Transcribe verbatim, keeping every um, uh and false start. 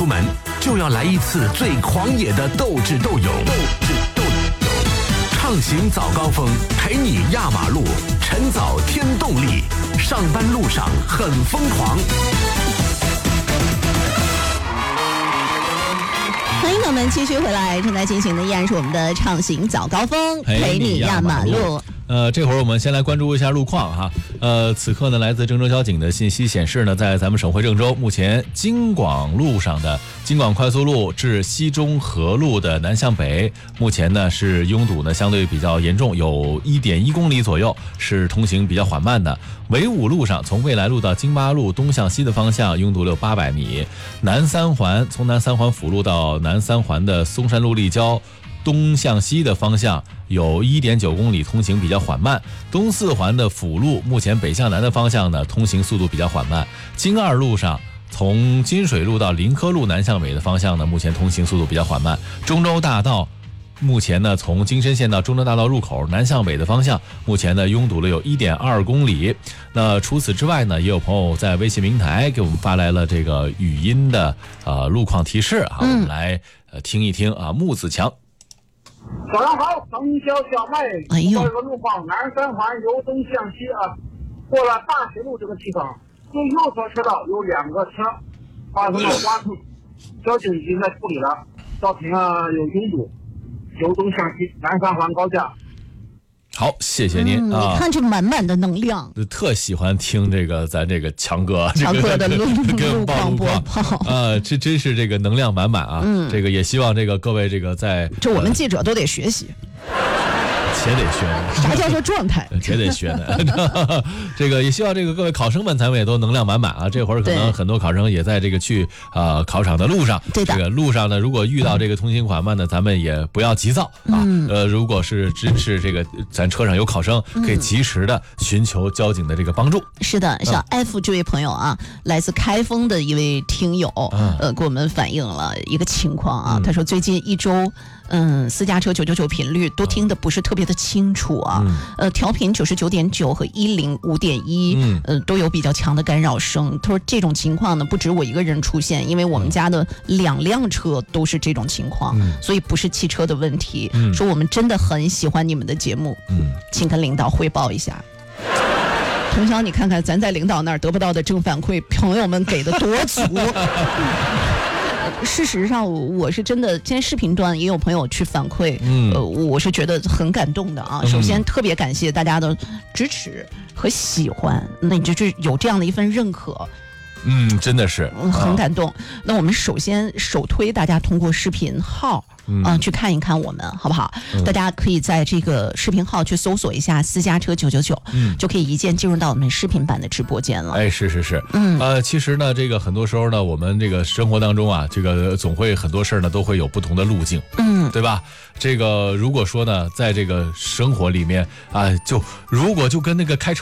们，就要来一次最狂野的斗智斗勇。斗智斗勇，畅行早高峰，陪你压马路，晨早添动力，上班路上很疯狂。 欢迎朋友们继续回来，正在进行的依然是我们的畅行早高峰，陪你压马路。 呃，这会儿我们先来关注一下路况哈。呃，此刻呢，来自郑州交警的信息显示呢，在咱们省会郑州，目前京广路上的京广快速路至西中河路的南向北，目前呢是拥堵呢相对比较严重，有 一点一公里左右，是通行比较缓慢的。纬五路上，从蔚来路到京八路东向西的方向拥堵了有八百米。南三环从南三环辅路到南三环的松山路立交东向西的方向有 一点九公里，通行比较缓慢。东四环的辅路目前北向南的方向呢，通行速度比较缓慢。京二路上从金水路到林科路南向北的方向呢，目前通行速度比较缓慢。中州大道目前呢，从京深线到中州大道入口南向北的方向，目前呢拥堵了有 一点二公里。那除此之外呢，也有朋友在微信平台给我们发来了这个语音的呃路况提示啊，我们来呃听一听啊。木子强。 早上好，等小小麦。 哎呦， 这个路况南三环由东向西啊，过了大学路这个地方，最右侧车道有两个车发生了刮蹭，交警已经在处理了，造成了有拥堵，由东向西南三环高架。 好，谢谢您、 嗯、 啊！ 你看这满满的能量， 特喜欢听这个咱这个强哥强哥的路路况播报啊，这真是这个能量满满啊！嗯，这个也希望这个各位这个在这我们记者都得学习。 且得学呢， 啥叫做状态？ 且得学呢。这个也希望这个各位考生们，咱们也都能量满满啊！这会儿可能很多考生也在这个去啊、呃、考场的路上。 对的。 这个路上呢，如果遇到这个通行缓慢的，咱们也不要急躁啊。嗯、呃，如果是支持这个咱车上有考生，可以及时的寻求交警的这个帮助。 是的，小 F 这位朋友啊，来自开封的一位听友，嗯、呃，给我们反映了一个情况啊。嗯、他说最近一周。嗯，私家车九九九频率都听得不是特别的清楚啊，嗯、呃，调频九十九点九和一零五点一，呃，都有比较强的干扰声。他说这种情况呢，不止我一个人出现，因为我们家的两辆车都是这种情况，嗯、所以不是汽车的问题。嗯、说我们真的很喜欢你们的节目，嗯、请跟领导汇报一下。童晓，你看看咱在领导那儿得不到的正反馈，朋友们给的多足。事实上，我是真的，今天视频端也有朋友去反馈，嗯，呃，我是觉得很感动的啊。首先，特别感谢大家的支持和喜欢，那你就是有这样的一份认可。 嗯，真的是， 嗯，很感动。啊、那我们首先首推大家通过视频号。嗯、呃，去看一看我们好不好？嗯、大家可以在这个视频号去搜索一下私家车九九九，嗯，就可以一键进入到我们视频版的直播间了。 哎，是是是，嗯，呃，其实呢，这个很多时候呢，我们这个生活当中啊，这个总会很多事儿呢都会有不同的路径，嗯，对吧？这个如果说呢，在这个生活里面啊，就如果就跟那个开车。